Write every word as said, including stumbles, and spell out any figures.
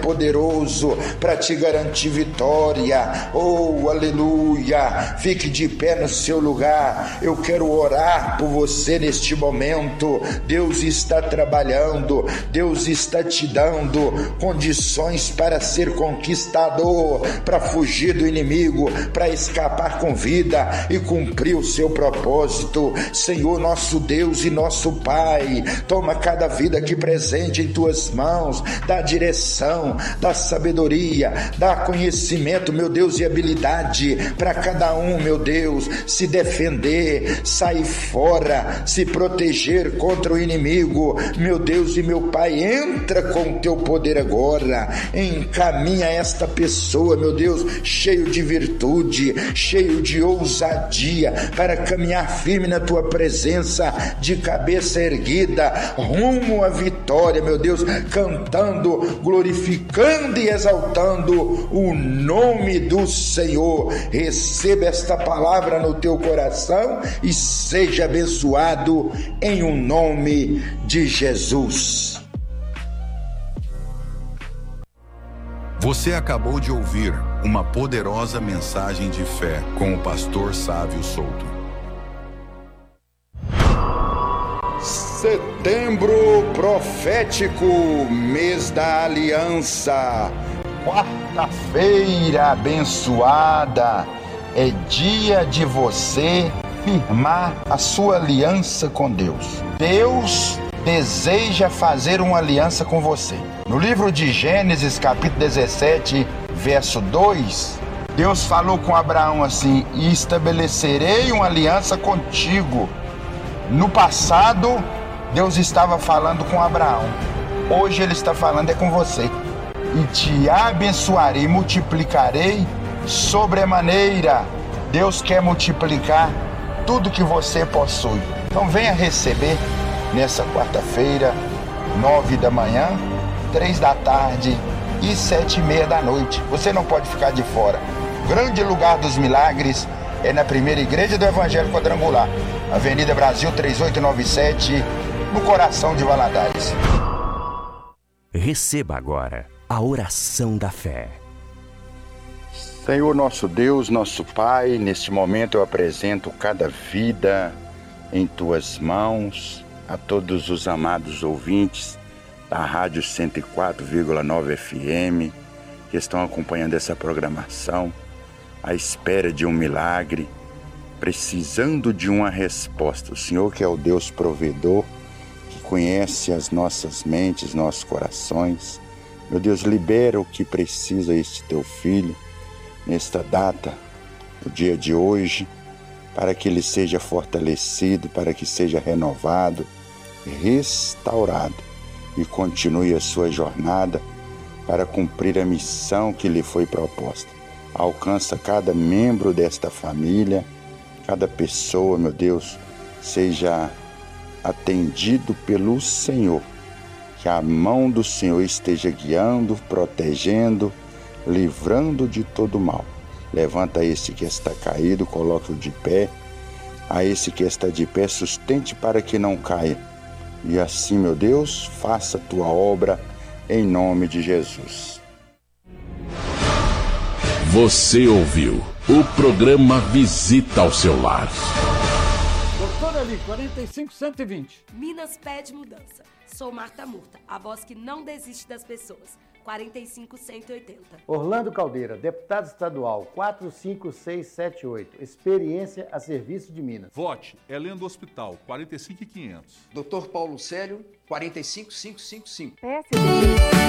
poderoso para te garantir vitória. Oh, aleluia! Fique de pé no seu lugar. Eu quero orar por você neste momento. Deus está trabalhando, Deus está te dando condições para ser conquistador, para fugir do inimigo, para escapar com vida e cumprir o seu propósito. Senhor, nosso Deus e nosso Pai, toma cada vida aqui presente em tuas mãos, dá direção, dá sabedoria, dá conhecimento, meu Deus, e habilidade para cada um, meu Deus, se defender, sair fora, se proteger contra o inimigo. Meu Deus e meu Pai, entra com o teu poder agora, encaminha esta pessoa, meu Deus, cheio de virtude, cheio de ousadia, para caminhar firme na tua presença, de cabeça erguida, rumo à vitória, meu Deus, cantando, glorificando e exaltando o nome do Senhor. Receba esta palavra no teu coração e seja abençoado em um nome de Jesus. Você acabou de ouvir uma poderosa mensagem de fé com o pastor Sávio Souto. Setembro profético, mês da aliança, quarta-feira abençoada, é dia de você firmar a sua aliança com Deus. Deus deseja fazer uma aliança com você. No livro de Gênesis, capítulo dezessete, verso dois, Deus falou com Abraão assim: e estabelecerei uma aliança contigo. No passado, Deus estava falando com Abraão. Hoje Ele está falando é com você. E te abençoarei, multiplicarei sobremaneira. Deus quer multiplicar tudo que você possui. Então venha receber nessa quarta-feira, nove da manhã, três da tarde e sete e meia da noite. Você não pode ficar de fora. Grande lugar dos milagres é na primeira igreja do Evangelho Quadrangular, Avenida Brasil três oito nove sete, no coração de Valadares. Receba agora a oração da fé. Senhor nosso Deus, nosso Pai, neste momento eu apresento cada vida em tuas mãos, a todos os amados ouvintes da Rádio cento e quatro vírgula nove F M que estão acompanhando essa programação, à espera de um milagre, precisando de uma resposta. O Senhor, que é o Deus provedor, que conhece as nossas mentes, nossos corações, meu Deus, libera o que precisa este teu filho nesta data, no dia de hoje, para que ele seja fortalecido, para que seja renovado, restaurado e continue a sua jornada para cumprir a missão que lhe foi proposta. Alcança cada membro desta família, cada pessoa, meu Deus, seja atendido pelo Senhor, que a mão do Senhor esteja guiando, protegendo, livrando de todo mal. Levanta esse que está caído, coloque-o de pé. A esse que está de pé, sustente para que não caia. E assim, meu Deus, faça a tua obra em nome de Jesus. Você ouviu o programa Visita ao Seu Lar. Doutora Ali, quarenta e cinco cento e vinte. Minas pede mudança. Sou Marta Murta, a voz que não desiste das pessoas. quarenta e cinco cento e oitenta. Orlando Caldeira, deputado estadual, quatro cinco seis sete oito. Experiência a serviço de Minas. Vote, Helena do Hospital, quarenta e cinco mil e quinhentos. doutor Paulo Célio, quarenta e cinco mil quinhentos e cinquenta e cinco. P S D B